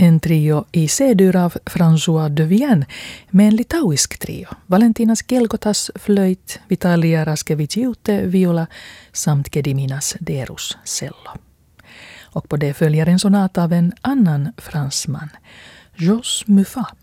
En trio i C-dur av François de Vienne med en litauisk trio. Valentinas Kelkotas flöjt, Vitalia Raskeviciute viola samt Gediminas Derus cello. Och på det följer en sonat av en annan fransman, Jos Muffat.